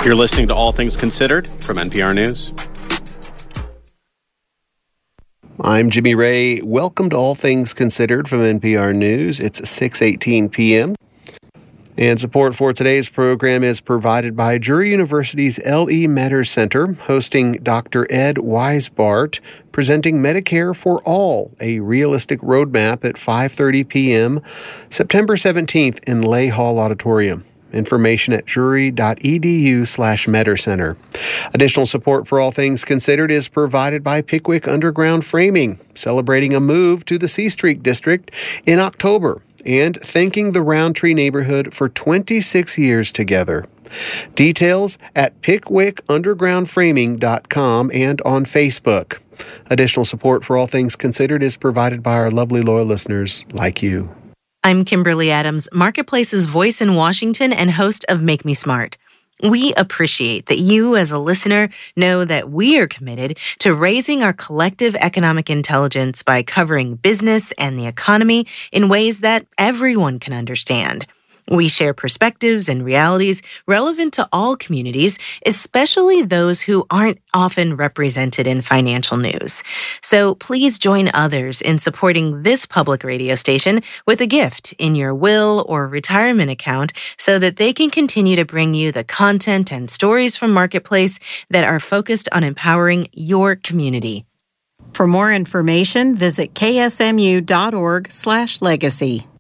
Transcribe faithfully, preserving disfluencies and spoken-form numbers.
You're listening to All Things Considered from N P R News. I'm Jimmy Ray. Welcome to All Things Considered from N P R News. It's six eighteen p.m. And support for today's program is provided by Drury University's L E Matters Center, hosting Doctor Ed Weisbart, presenting Medicare for All, a realistic roadmap at five thirty p.m. September seventeenth in Lay Hall Auditorium. Information at drury.edu slash MedCenter. Additional support for All Things Considered is provided by Pickwick Underground Framing, celebrating a move to the C Street District in October and thanking the Roundtree neighborhood for twenty-six years together. Details at pickwick underground framing dot com and on Facebook. Additional support for All Things Considered is provided by our lovely loyal listeners like you. I'm Kimberly Adams, Marketplace's voice in Washington and host of Make Me Smart. We appreciate that you, as a listener, know that we are committed to raising our collective economic intelligence by covering business and the economy in ways that everyone can understand. We share perspectives and realities relevant to all communities, especially those who aren't often represented in financial news. So please join others in supporting this public radio station with a gift in your will or retirement account so that they can continue to bring you the content and stories from Marketplace that are focused on empowering your community. For more information, visit ksmu.org slash legacy.